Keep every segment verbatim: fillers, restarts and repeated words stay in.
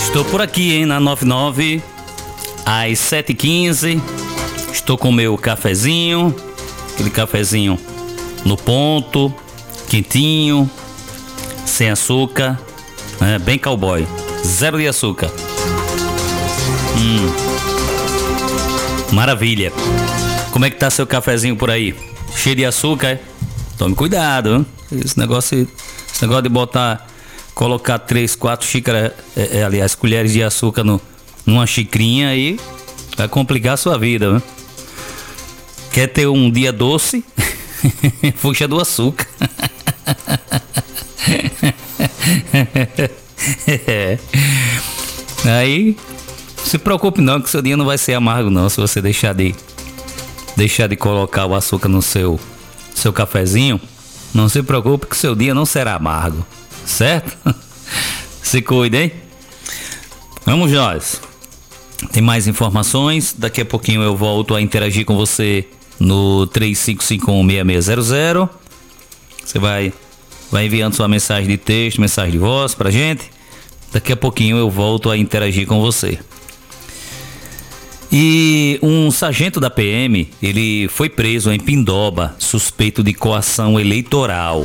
Estou por aqui, hein, na noventa e nove, às sete e quinze. Estou com meu cafezinho, aquele cafezinho no ponto, quentinho, sem açúcar, né? Bem cowboy, zero de açúcar. Hum, maravilha. Como é que tá seu cafezinho por aí? Cheio de açúcar, é? Tome cuidado, hein? Esse negócio, esse negócio de botar, colocar três, quatro xícaras, é, é, aliás, colheres de açúcar no, numa xicrinha aí, vai complicar a sua vida, né? Quer ter um dia doce? Fuxa do açúcar. É. Aí, não se preocupe não, que seu dia não vai ser amargo não, se você deixar de deixar de colocar o açúcar no seu seu cafezinho. Não se preocupe que seu dia não será amargo, certo? Se cuide, hein? Vamos nós. Tem mais informações, daqui a pouquinho eu volto a interagir com você no três cinco cinco um, seis seis zero zero. Você vai vai enviando sua mensagem de texto, mensagem de voz pra gente. Daqui a pouquinho eu volto a interagir com você. E um sargento da P M, ele foi preso em Pindoba, suspeito de coação eleitoral.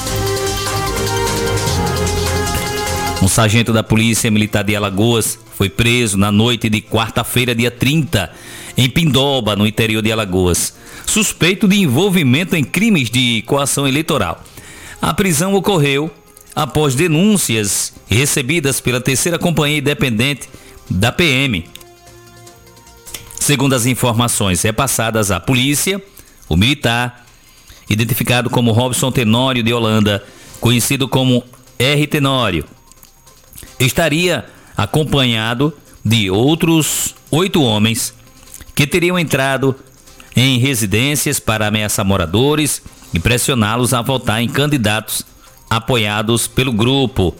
Um sargento da Polícia Militar de Alagoas foi preso na noite de quarta-feira, dia trinta, em Pindoba, no interior de Alagoas, suspeito de envolvimento em crimes de coação eleitoral. A prisão ocorreu após denúncias recebidas pela terceira Companhia Independente da P M. Segundo as informações repassadas à polícia, o militar, identificado como Robson Tenório de Holanda, conhecido como R. Tenório, estaria acompanhado de outros oito homens que teriam entrado em residências para ameaçar moradores e pressioná-los a votar em candidatos apoiados pelo grupo.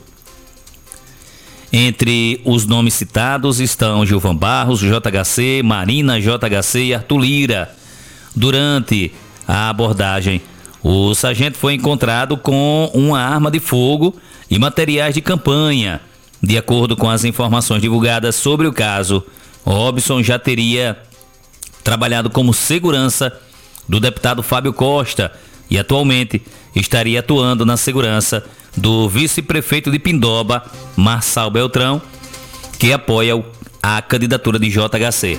Entre os nomes citados estão Gilvan Barros, J H C, Marina, J H C e Arthur Lira. Durante a abordagem, o sargento foi encontrado com uma arma de fogo e materiais de campanha. De acordo com as informações divulgadas sobre o caso, Robson já teria trabalhado como segurança do deputado Fábio Costa e atualmente estaria atuando na segurança do vice-prefeito de Pindoba, Marçal Beltrão, que apoia a candidatura de J H C.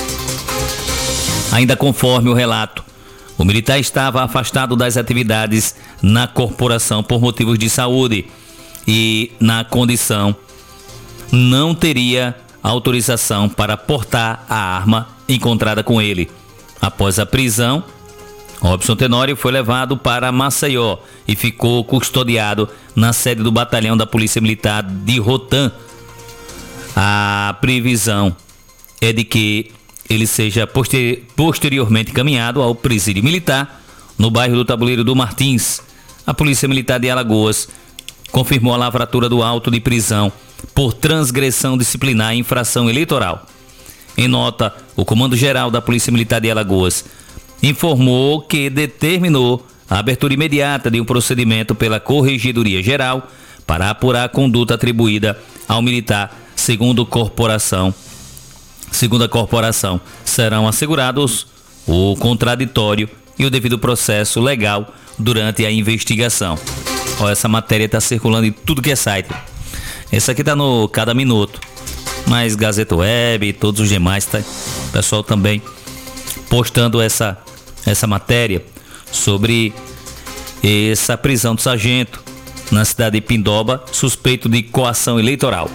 Ainda conforme o relato, o militar estava afastado das atividades na corporação por motivos de saúde e, na condição, não teria autorização para portar a arma encontrada com ele. Após a prisão, Robson Tenório foi levado para Maceió e ficou custodiado na sede do batalhão da Polícia Militar de Rotan. A previsão é de que ele seja poster- posteriormente encaminhado ao presídio militar no bairro do Tabuleiro do Martins. A Polícia Militar de Alagoas confirmou a lavratura do auto de prisão por transgressão disciplinar e infração eleitoral. Em nota, o Comando-Geral da Polícia Militar de Alagoas informou que determinou a abertura imediata de um procedimento pela Corregedoria Geral para apurar a conduta atribuída ao militar. Segundo corporação, segundo a corporação, serão assegurados o contraditório e o devido processo legal durante a investigação. Olha, essa matéria está circulando em tudo que é site. Essa aqui está no Cada Minuto, mas Gazeta Web e todos os demais, tá? O pessoal também postando essa essa matéria sobre essa prisão do sargento na cidade de Pindoba, suspeito de coação eleitoral.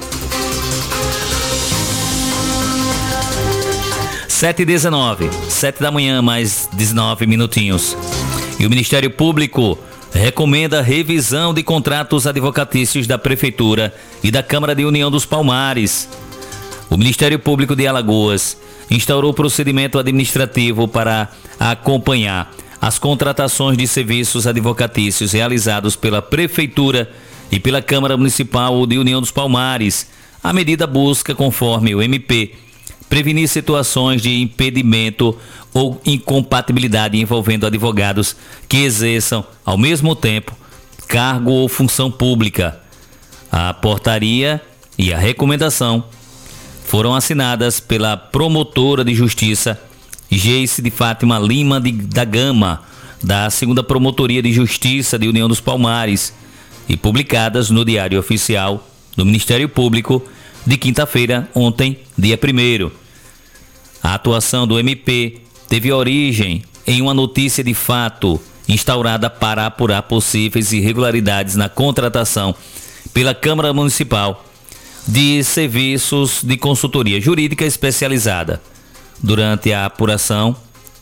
sete e dezenove, sete da manhã, mais dezenove minutinhos. E o Ministério Público recomenda revisão de contratos advocatícios da Prefeitura e da Câmara de União dos Palmares. O Ministério Público de Alagoas instaurou procedimento administrativo para acompanhar as contratações de serviços advocatícios realizados pela Prefeitura e pela Câmara Municipal de União dos Palmares. A medida busca, conforme o M P, prevenir situações de impedimento ou incompatibilidade envolvendo advogados que exerçam, ao mesmo tempo, cargo ou função pública. A portaria e a recomendação foram assinadas pela promotora de justiça Geice de Fátima Lima de, da Gama, da segunda Promotoria de Justiça de União dos Palmares, e publicadas no Diário Oficial do Ministério Público de quinta-feira, ontem, dia primeiro. A atuação do M P teve origem em uma notícia de fato instaurada para apurar possíveis irregularidades na contratação pela Câmara Municipal de serviços de consultoria jurídica especializada. Durante a apuração,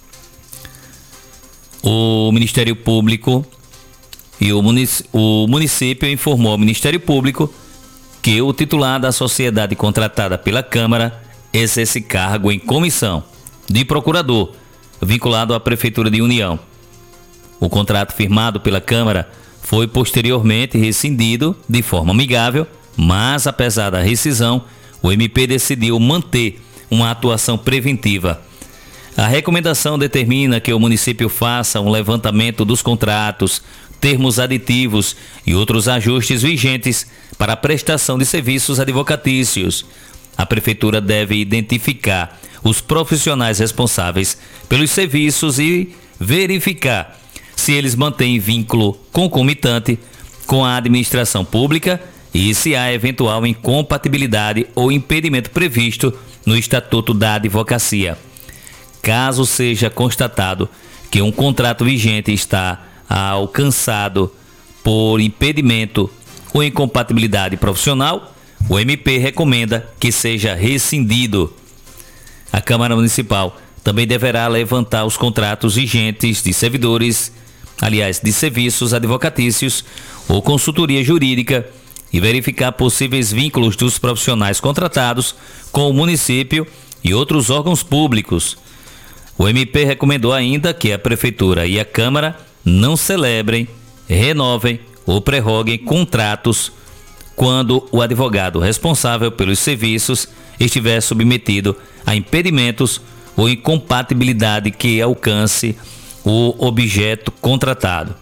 o Ministério Público e o município, o município informou ao Ministério Público que o titular da sociedade contratada pela Câmara exerce cargo em comissão de procurador, vinculado à Prefeitura de União. O contrato firmado pela Câmara foi posteriormente rescindido de forma amigável, mas apesar da rescisão, o M P decidiu manter uma atuação preventiva. A recomendação determina que o município faça um levantamento dos contratos, termos aditivos e outros ajustes vigentes para a prestação de serviços advocatícios. A Prefeitura deve identificar os profissionais responsáveis pelos serviços e verificar se eles mantêm vínculo concomitante com a administração pública e se há eventual incompatibilidade ou impedimento previsto no Estatuto da Advocacia. Caso seja constatado que um contrato vigente está alcançado por impedimento ou incompatibilidade profissional, o M P recomenda que seja rescindido. A Câmara Municipal também deverá levantar os contratos vigentes de servidores, aliás, de serviços advocatícios ou consultoria jurídica e verificar possíveis vínculos dos profissionais contratados com o município e outros órgãos públicos. O M P recomendou ainda que a Prefeitura e a Câmara não celebrem, renovem ou prorroguem contratos quando o advogado responsável pelos serviços estiver submetido a impedimentos ou incompatibilidade que alcance o objeto contratado.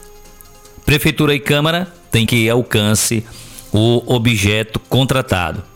Prefeitura e Câmara têm que alcance o objeto contratado.